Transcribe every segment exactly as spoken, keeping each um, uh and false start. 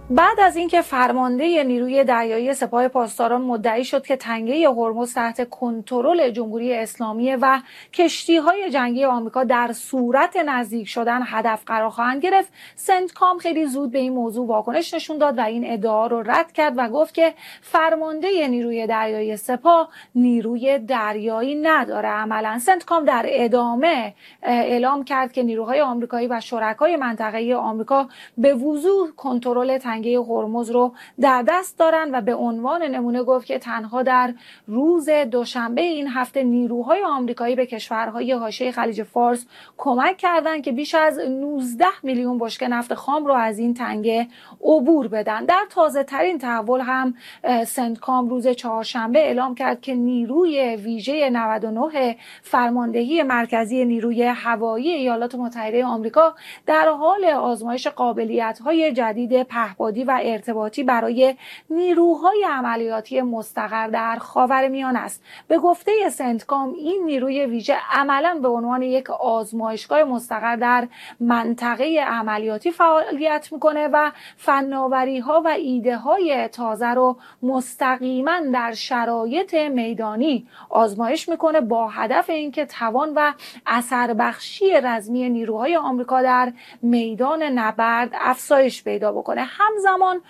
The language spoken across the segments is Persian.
بعد از اینکه فرمانده نیروی دریایی سپاه پاسداران مدعی شد که تنگه هرمز تحت کنترل جمهوری اسلامی و کشتی‌های جنگی آمریکا در صورت نزدیک شدن هدف قرار خواهند گرفت، سنتکام خیلی زود به این موضوع واکنش نشون داد و این ادعا رو رد کرد و گفت که فرمانده نیروی دریایی سپاه نیروی دریایی نداره. عملاً سنتکام در ادامه اعلام کرد که نیروهای آمریکایی و شرکای منطقه‌ای آمریکا به وضوح کنترل تنگه هرمز رو در دست دارن و به عنوان نمونه گفت که تنها در روز دوشنبه این هفته نیروهای آمریکایی به کشورهای حاشیه خلیج فارس کمک کردند که بیش از نوزده میلیون بشکه نفت خام رو از این تنگه عبور بدن. در تازه ترین تحول هم سنتکام روز چهارشنبه اعلام کرد که نیروی ویژه نود و نه فرماندهی مرکزی نیروی هوایی ایالات متحده آمریکا در حال آزمایش قابلیت‌های جدید پهپادی و ارتباطی برای نیروهای عملیاتی مستقر در خاورمیانه است. به گفته سنتکام این نیروی ویژه عملاً به عنوان یک آزمایشگاه مستقر در منطقه عملیاتی فعالیت میکنه و فناوری‌ها و ایده‌های تازه رو مستقیما در شرایط میدانی آزمایش میکنه با هدف اینکه توان و اثر بخشی رزمی نیروهای آمریکا در میدان نبرد افزایش پیدا بکنه. همزمان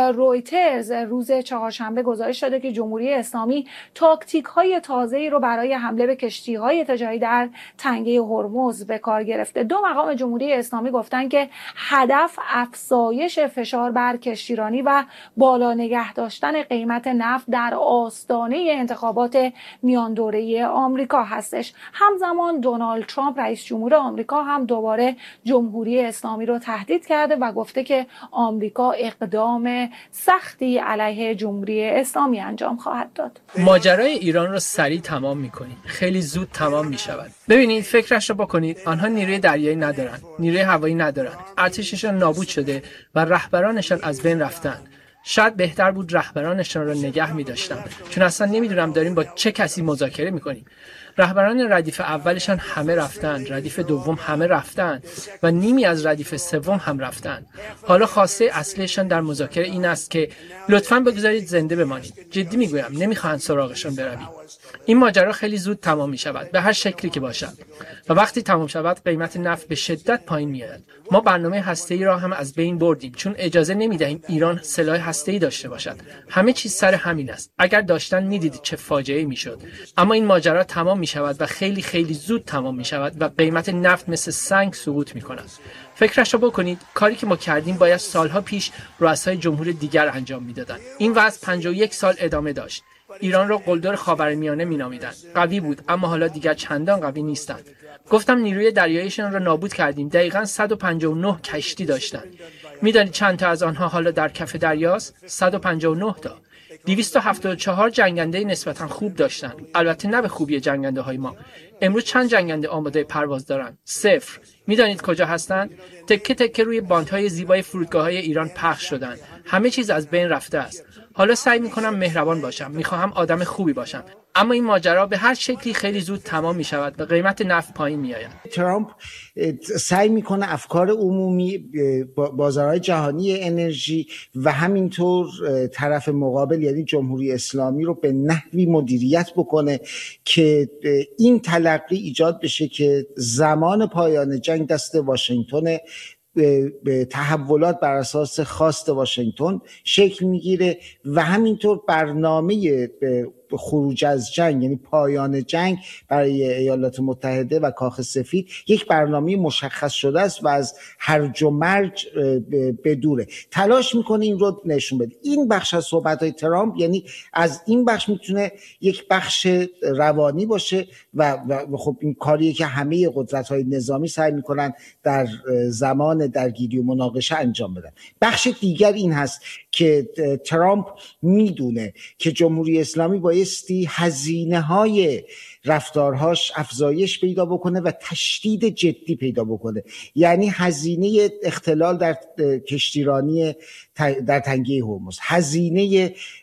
رویترز روز چهارشنبه گزارش داده که جمهوری اسلامی تاکتیک‌های تازه‌ای رو برای حمله به کشتی‌های تجاری در تنگه هرمز به کار گرفته. دو مقام جمهوری اسلامی گفتن که هدف افزایش فشار بر کشتیرانی و بالا نگه داشتن قیمت نفت در آستانه انتخابات میان دوره‌ای آمریکا هستش. همزمان دونالد ترامپ رئیس جمهور آمریکا هم دوباره جمهوری اسلامی رو تهدید کرده و گفته که آمریکا اقدام سختی علیه جمهوری اسلامی انجام خواهد داد. ماجرای ایران رو سریع تمام می‌کنیم. خیلی زود تمام می‌شود. ببینید فکرش رو بکنید. آنها نیروی دریایی ندارن، نیروی هوایی ندارن. ارتششون نابود شده و رهبرانشان از بین رفتن. شاید بهتر بود رهبرانشان رو نگه می‌داشتن، چون اصلا نمی‌دونم داریم با چه کسی مذاکره می‌کنیم. رهبران ردیف اولشان همه رفتن، ردیف دوم همه رفتن و نیمی از ردیف سوم هم رفتن. حالا خواسته اصلیشان در مذاکره این است که لطفاً بگذارید زنده بمانید. جدی میگویم نمیخواهند سراغشان بروید. این ماجرا خیلی زود تمام می شود به هر شکلی که باشد و وقتی تمام شود قیمت نفت به شدت پایین میاد. ما برنامه هسته‌ای را هم از بین بردیم چون اجازه نمیدهیم ایران سلاح هسته‌ای داشته باشد. همه چیز سر همین است. اگر داشتن میدیدید چه فاجعه‌ای میشد. اما این ماجرا تمام می شود و خیلی خیلی زود تمام می شود و قیمت نفت مثل سنگ سقوط می کند. فکرش رو بکنید. کاری که ما کردیم باید سالها پیش رؤسای جمهور دیگر انجام میدادند. این وضع پنجاه و یک سال ادامه داشت. ایران را قلدر خاورمیانه مینامیدند. قوی بود اما حالا دیگر چندان قوی نیستند. گفتم نیروی دریاییشان را نابود کردیم. دقیقاً صد و پنجاه و نه کشتی داشتند. میدانید چند تا از آنها حالا در کف دریاست؟ صد و پنجاه و نه تا. دویست و هفتاد و چهار جنگنده نسبتاً خوب داشتند. البته نه به خوبی جنگنده های ما. امروز چند جنگنده آماده پرواز دارند؟ صفر. میدانید کجا هستند؟ تکه تکه روی باندهای زیبای فرودگاه‌های ایران پخش شدند. همه چیز از بین رفته است. حالا سعی میکنم مهربان باشم. میخواهم آدم خوبی باشم. اما این ماجرا به هر شکلی خیلی زود تمام میشود و قیمت نفت پایین میآید. ترامپ سعی میکنه افکار عمومی، بازارهای جهانی انرژی و همینطور طرف مقابل یعنی جمهوری اسلامی رو به نحوی مدیریت بکنه که این تلقی ایجاد بشه که زمان پایان جنگ دست واشنگتن، به تحولات بر اساس خواست واشنگتن شکل میگیره و همینطور برنامه خروج از جنگ یعنی پایان جنگ برای ایالات متحده و کاخ سفید یک برنامه مشخص شده است و از هرج و مرج بدوره. تلاش میکنه این رو نشون بده. این بخش از صحبت‌های ترامپ یعنی از این بخش میتونه یک بخش روانی باشه و, و خب این کاریه که همه قدرت‌های نظامی سعی میکنن در زمان درگیری و مناقشه انجام بدن. بخش دیگر این هست که ترامپ میدونه که جمهوری اسلامی بایستی هزینه‌های رفتارهاش افزایش پیدا بکنه و تشدید جدی پیدا بکنه. یعنی هزینه اختلال در کشتیرانی در تنگه هرمز، هزینه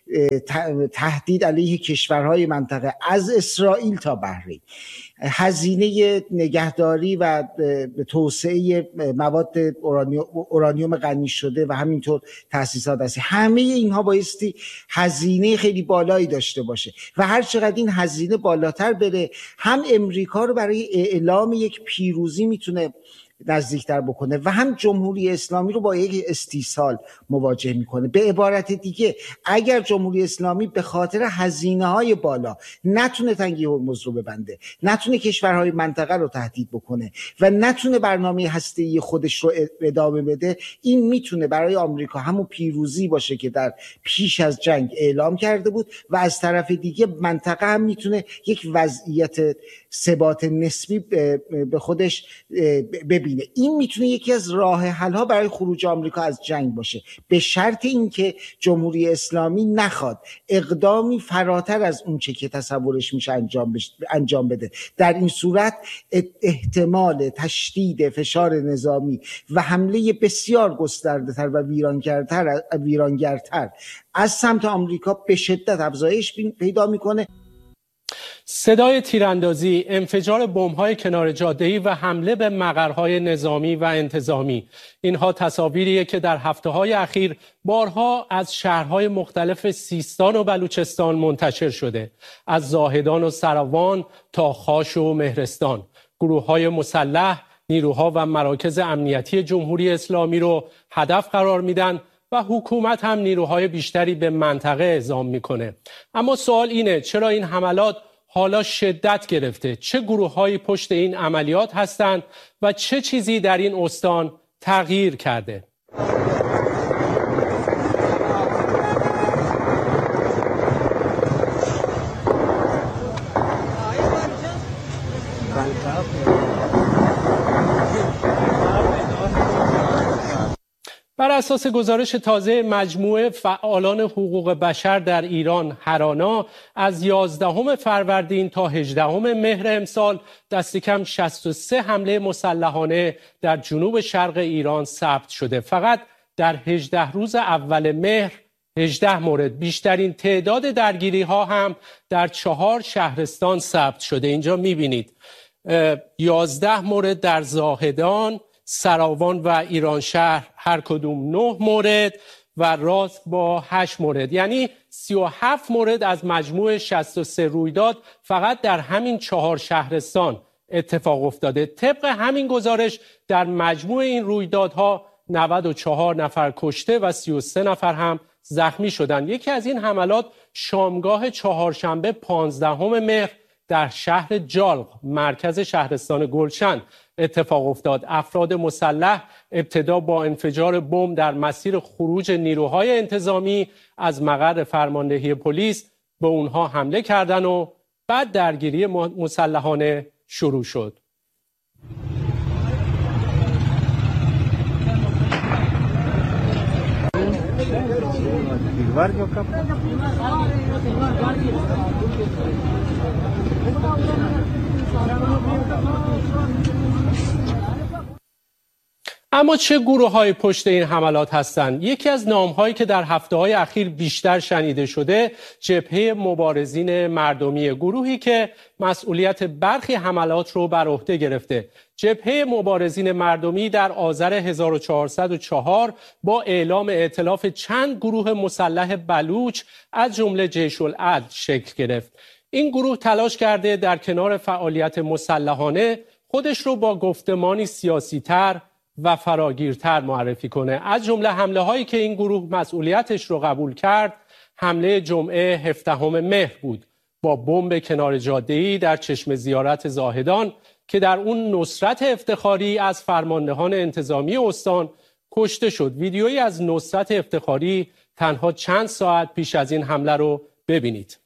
تهدید علیه کشورهای منطقه از اسرائیل تا بحرین، هزینه نگهداری و توسعه مواد اورانیوم غنی شده و همینطور تأسیسات هستی، همه اینها بایستی هزینه خیلی بالایی داشته باشه و هر چقدر این هزینه بالاتر بره، هم امریکا رو برای اعلام یک پیروزی میتونه نزدیکتر بکنه و هم جمهوری اسلامی رو با یک استیصال مواجه میکنه. به عبارت دیگه اگر جمهوری اسلامی به خاطر هزینه‌های بالا نتونه تنگی هرمز رو ببنده، نتونه کشورهای منطقه رو تهدید بکنه و نتونه برنامه هسته‌ای خودش رو ادامه بده، این میتونه برای آمریکا همون پیروزی باشه که در پیش از جنگ اعلام کرده بود و از طرف دیگه منطقه هم میتونه یک وضعیت ثبات نسبی به خودش ببینه. این میتونه یکی از راه حل ها برای خروج آمریکا از جنگ باشه، به شرط اینکه جمهوری اسلامی نخواد اقدامی فراتر از اون چه که تصورش میشه انجام انجام بده. در این صورت احتمال تشدید فشار نظامی و حمله بسیار گسترده‌تر و ویرانگرتر ویرانگرتر از سمت آمریکا به شدت افزایش پیدا میکنه. صدای تیراندازی، انفجار بمب‌های کنار جاده‌ای و حمله به مقرهای نظامی و انتظامی، اینها تصاویریه که در هفته‌های اخیر بارها از شهرهای مختلف سیستان و بلوچستان منتشر شده، از زاهدان و سروان تا خاش و مهرستان. گروه‌های مسلح نیروها و مراکز امنیتی جمهوری اسلامی رو هدف قرار میدن و حکومت هم نیروهای بیشتری به منطقه اعزام میکنه. اما سوال اینه چرا این حملات حالا شدت گرفته؟ چه گروه‌هایی پشت این عملیات هستند و چه چیزی در این استان تغییر کرده؟ بر اساس گزارش تازه مجموعه فعالان حقوق بشر در ایران هرانا، از یازدهم فروردین تا هجدهم مهر امسال دست کم شصت و سه حمله مسلحانه در جنوب شرق ایران ثبت شده. فقط در هجده روز اول مهر هجده مورد. بیشترین تعداد درگیری ها هم در چهار شهرستان ثبت شده. اینجا میبینید یازده مورد در زاهدان، سراوان و ایران شهر هر کدوم نه مورد و راست با هشت مورد، یعنی سی و هفت مورد از مجموع شصت و سه رویداد فقط در همین چهار شهرستان اتفاق افتاده. طبق همین گزارش در مجموع این رویدادها نود و چهار نفر کشته و سی و سه نفر هم زخمی شدند. یکی از این حملات شامگاه چهارشنبه پانزدهم مهر در شهر جالق، مرکز شهرستان گلشن اتفاق افتاد. افراد مسلح ابتدا با انفجار بمب در مسیر خروج نیروهای انتظامی از مقر فرماندهی پلیس به اونها حمله کردند و بعد درگیری مسلحانه شروع شد. اما چه گروه‌های پشت این حملات هستند؟ یکی از نام‌هایی که در هفته‌های اخیر بیشتر شنیده شده، جبهه مبارزین مردمی، گروهی که مسئولیت برخی حملات رو بر عهده گرفته. جبهه مبارزین مردمی در آذر هزار و چهارصد و چهار با اعلام ائتلاف چند گروه مسلح بلوچ از جمله جیش العدل شکل گرفت. این گروه تلاش کرده در کنار فعالیت مسلحانه خودش رو با گفتمانی سیاسی‌تر و فراگیرتر معرفی کنه. از جمله حمله هایی که این گروه مسئولیتش رو قبول کرد، حمله جمعه هفدهم مهر بود با بمب کنار جاده‌ای در چشم زیارت زاهدان که در اون نصرت افتخاری از فرماندهان انتظامی استان کشته شد. ویدیویی از نصرت افتخاری تنها چند ساعت پیش از این حمله رو ببینید.